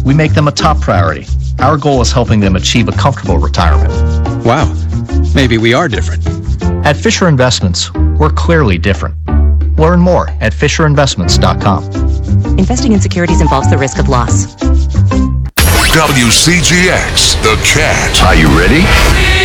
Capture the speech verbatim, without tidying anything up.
we make them a top priority. Our goal is helping them achieve a comfortable retirement. Wow, maybe we are different. At Fisher Investments, we're clearly different. Learn more at fisher investments dot com. Investing in securities involves the risk of loss. W C G X, The Cat. Are you ready?